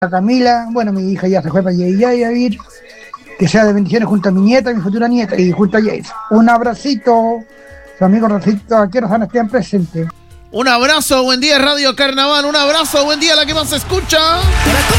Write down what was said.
Camila, bueno, mi hija ya se fue para allá a vivir. Que sea de bendiciones junto a mi nieta, mi futura nieta y junto a Jace. Un abracito, su amigo Rosito, aquí Rosana estén presentes. Un abrazo, buen día Radio Carnaval, un abrazo, buen día la que más se escucha.